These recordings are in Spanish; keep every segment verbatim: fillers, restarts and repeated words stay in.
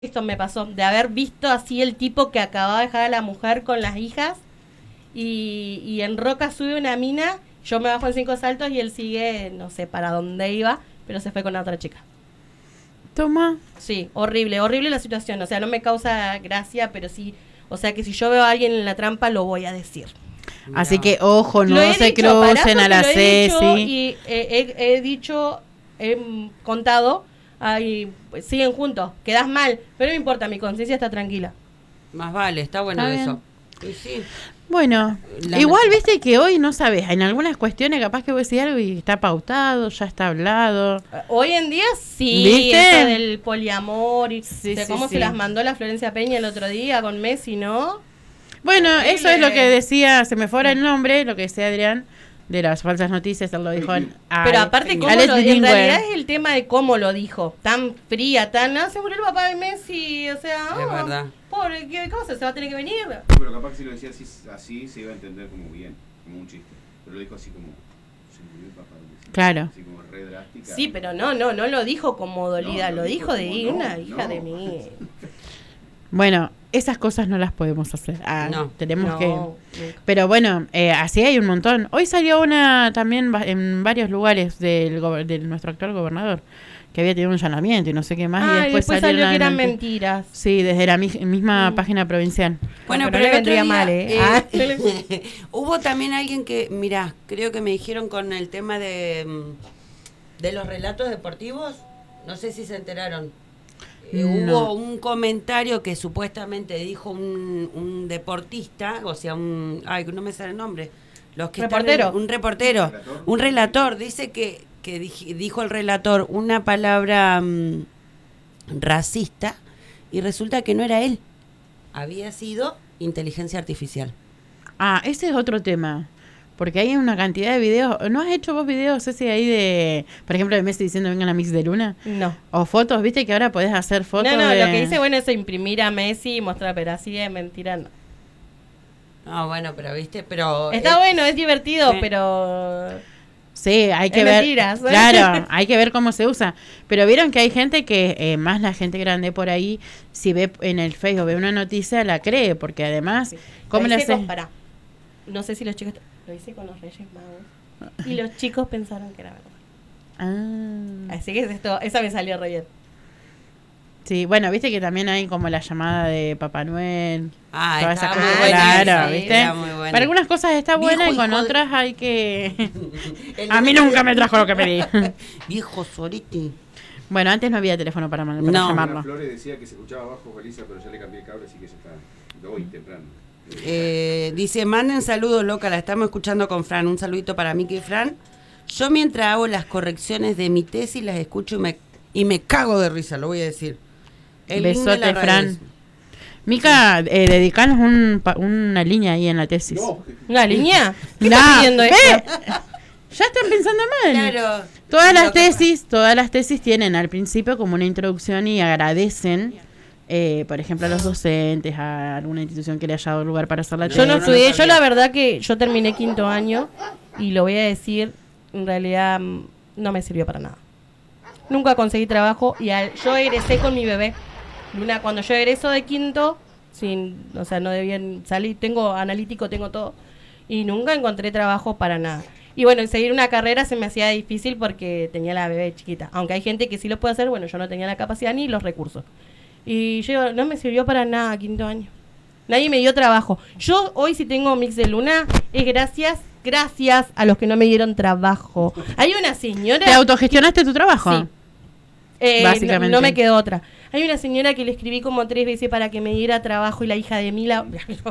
Esto me pasó, de haber visto así el tipo que acababa de dejar a la mujer con las hijas y, y en Roca sube una mina, yo me bajo en cinco saltos y él sigue, no sé para dónde iba, pero se fue con la otra chica. Toma. Sí, horrible, horrible la situación, o sea, no me causa gracia, pero sí, o sea que si yo veo a alguien en la trampa lo voy a decir. Así que ojo, no se dicho, pará, crucen a la lo he dicho Ceci. y eh, he, he dicho, he contado, ay, pues, siguen juntos, quedas mal, pero no me importa, mi conciencia está tranquila. Más vale, está bueno Está eso. Y sí. Bueno, La igual mesa. viste que hoy no sabes, en algunas cuestiones capaz que voy a decir algo y está pautado, ya está hablado. Hoy en día sí, ¿Viste? eso del poliamor y Sí, de sí, cómo sí. se las mandó la Florencia Peña el otro día con Messi, ¿no? Bueno, Horrible. eso es lo que decía, se me fuera el nombre, lo que decía Adrián, de las falsas noticias, él lo dijo en... Pero al- aparte, cómo al lo, en bilingüe. realidad es el tema de cómo lo dijo. Tan fría, tan... No, se murió el papá de Messi, o sea... Es oh, verdad. Pobre, ¿qué cosa? ¿Se va a tener que venir? Pero capaz que si lo decía así, así se iba a entender como bien, como un chiste. Pero lo dijo así como, se murió el papá de Messi. Claro. Así como re drástica. Sí, pero no, no, no lo dijo como dolida, No, lo lo dijo dijo de como, una no, hija no. de mí. Bueno, esas cosas no las podemos hacer. Ah, No. tenemos No, que... nunca. Pero bueno, eh, así hay un montón. Hoy salió una también va- en varios lugares del, gober- de nuestro actual gobernador, que había tenido un allanamiento y no sé qué más. Ah, y y después, después salió salieron que a eran desmentir. mentiras. Sí, desde la mi- misma Mm. página provincial. Bueno, Bueno, pero no el le otro vendría día, mal, ¿eh? eh, Ah. hubo también alguien que, mirá, creo que me dijeron con el tema de, mm, de los relatos deportivos, no sé si se enteraron. Eh, No. Hubo un comentario que supuestamente dijo un, un deportista, o sea, un... Ay, no me sale el nombre. Los que están en- Reportero. un reportero. ¿Un relator? Un relator. Dice que, que dij- dijo el relator una palabra mm, racista y resulta que no era él. Había sido inteligencia artificial. Ah, ese es otro tema. Porque hay una cantidad de videos. ¿No has hecho vos videos, Ceci, ahí de, por ejemplo, de Messi diciendo vengan a Mix de Luna? No. O fotos, viste que ahora podés hacer fotos No, no, de... lo que hice bueno es imprimir a Messi y mostrar, pero así de mentira no. No, bueno, pero viste, pero... Está eh, bueno, es divertido, sí. pero... Sí, hay que Es ver. mentiras. Claro, hay que ver cómo se usa. Pero vieron que hay gente que, eh, más la gente grande por ahí, si ve en el Facebook, ve una noticia, la cree, porque además, ¿cómo Lo le hice haces? con- pará. No sé si los chicos... Lo hice con los Reyes Magos. Y los chicos pensaron que era verdad. Ah, Así que esto, esa me salió re bien. sí, bueno, viste que también hay como la llamada de Papá Noel. Ah, todas esas estaba muy cosas, buena claro, esa, ¿viste? era muy buena. Para algunas cosas está buena Viejo y con hijo de- otras hay que... El A mí otro nunca día- me trajo lo que pedí. Viejo Soriti. Bueno, antes no había teléfono para, para No. llamarlo. Ana Flores decía que se escuchaba bajo Felisa, pero ya le cambié el cable, así que ya está. De hoy, temprano. Eh, dice, manden saludos, loca, la estamos escuchando con Fran. Un saludito para Miki y Fran. Yo mientras hago las correcciones de mi tesis las escucho y me, y me cago de risa, lo voy a decir. El link de la Besote, radio Fran. es- Mica, eh, dedicanos un, pa- una línea ahí en la tesis. No, ¿Una línea? ¿Qué No, está pidiendo ve, esto? ya están pensando mal. Claro. Todas las Lo que tesis, todas las tesis tienen al principio como una introducción y agradecen, eh, por ejemplo, a los docentes, a alguna institución que le haya dado lugar para hacer la Yo tesis. no no lo estudié, yo sabía. la verdad que yo terminé quinto año y lo voy a decir, en realidad mm, no me sirvió para nada. Nunca conseguí trabajo y al- yo egresé con mi bebé. Luna, cuando yo egreso de quinto, sin, o sea, no debían salir, tengo analítico, tengo todo, y nunca encontré trabajo para nada. Y bueno, seguir una carrera se me hacía difícil porque tenía la bebé chiquita. Aunque hay gente que sí lo puede hacer, bueno, yo no tenía la capacidad ni los recursos. Y yo no me sirvió para nada quinto año. Nadie me dio trabajo. Yo hoy si tengo Mix de Luna es gracias, gracias a los que no me dieron trabajo. Hay una señora... ¿Te autogestionaste tu trabajo? Sí. Eh, Básicamente. No, no me quedó otra. Hay una señora que le escribí como tres veces para que me diera trabajo y la hija de Mila...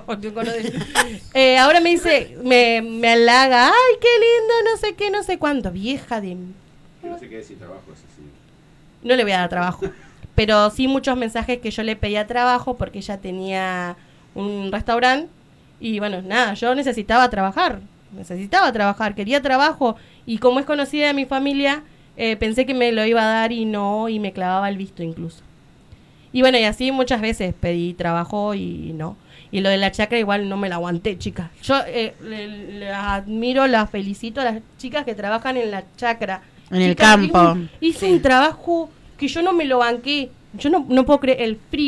eh, ahora me dice, me, me halaga, ay, qué lindo, no sé qué, no sé cuánto. Vieja de... que no se quede sin trabajo, es así. No le voy a dar trabajo. Pero sí muchos mensajes que yo le pedía trabajo porque ella tenía un restaurante y bueno, nada, yo necesitaba trabajar, necesitaba trabajar, quería trabajo y como es conocida de mi familia, eh, pensé que me lo iba a dar y no, y me clavaba el visto incluso. Y bueno, y así muchas veces pedí trabajo y no. Y lo de la chacra igual no me la aguanté, chicas. Yo eh, le- las admiro, las felicito a las chicas que trabajan en la chacra. En el Chicas, campo. Hice, hice un trabajo que yo no me lo banqué. Yo no, no puedo creer el frío.